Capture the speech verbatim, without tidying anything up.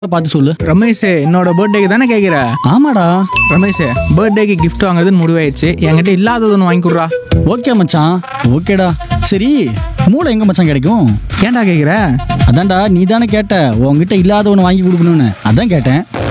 பார்த்து சொல்லு. ரமேஷ், என்னோட பர்த்டேக்கு தானே கேட்குற? ஆமாடா. ரமேஷ், பர்த்டேக்கு gift வாங்குறதுன்னு முடிவாயிடுச்சு. என்கிட்ட இல்லாதது ஒன்று வாங்கி கொடுறா. ஓகே மச்சான், ஓகேடா. சரி, மூளை எங்க மச்சான் கிடைக்கும்? ஏன்டா கேட்குற? அதான்டா, நீ தானே கேட்ட உன்கிட்ட இல்லாத ஒன்று வாங்கி கொடுக்கணும்னு, அதான் கேட்டேன்.